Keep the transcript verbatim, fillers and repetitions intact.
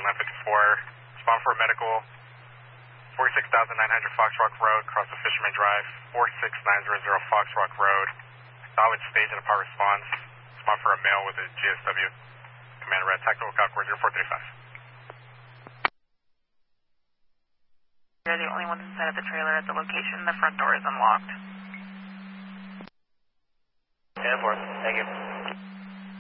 eleven fifty-four. Respond for a medical. forty-six thousand nine hundred Fox Rock Road, across the Fisherman Drive. forty-six nine hundred Fox Rock Road. Solid stage and a power response. Respond for a male with a G S W. Command Red, tactical Concord zero four three five. You're the only one inside of the trailer at the location. The front door is unlocked. ten four, thank you.